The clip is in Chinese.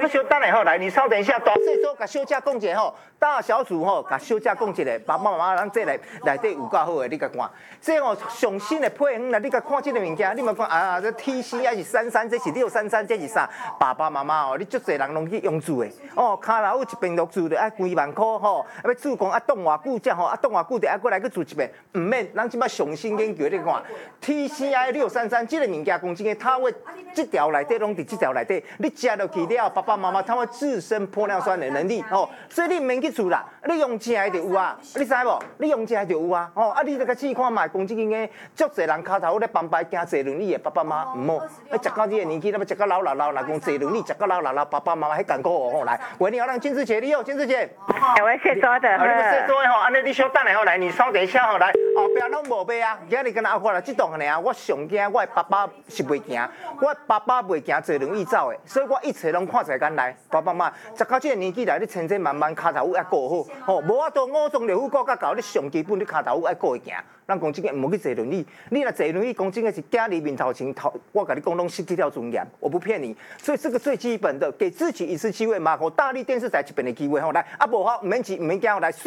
你稍等下吼，来，你稍等一下，大细组甲小姐讲者吼，大小组吼甲小姐讲一个，爸爸妈妈咱这内底有够好的，你甲看，这吼上新的配方啦，你甲看这个物件，你莫讲啊，这 TC 还是33，这是633，这是啥？爸爸妈妈哦，你足侪人拢去用住的，哦，骹头有一遍落住的爱几万块吼，要注讲啊冻偌久才吼，啊冻偌久就爱过来去住一遍，唔免，咱即摆上新研究你看 ，TCI 633这个物件讲真的，它会这条内底拢伫这条内底，你食落去了，爸爸妈妈他会自身玻尿酸的能力哦，所以你唔免去住啦，你用食的就有啊，你知无？你用食的就有啊，哦，啊你来试看卖，讲真个，足侪人骹头咧斑白行坐轮椅的爸爸妈妈唔好，要食到这个年纪，那么食到老，来讲坐轮椅，食到老，爸爸妈妈迄艰苦哦，吼来，喂，你好，让金枝姐，你好，金枝姐， 我谢多的， 你要谢多的吼，安尼你稍等下吼，来，你稍等一下吼，来，后壁拢无买啊，今日跟阿我来这栋尔，我上惊我的爸爸是袂行，我的爸爸袂行坐轮椅走的，所以我一切拢看在眼内，爸爸妈妈，食到这个年纪来，你千千万万骹头有爱顾好，吼，无法度五脏六腑顾较够，你上基本你骹头有爱顾会行。咱讲真个，唔好去坐轮椅。你若坐轮椅，讲真个是家里面头前头，我跟你讲，拢失去掉尊严，我不骗你。所以这个最基本的，给自己一次机会嘛，和大力电视台这边的机会吼，来，啊无好，唔免急，唔免惊，来。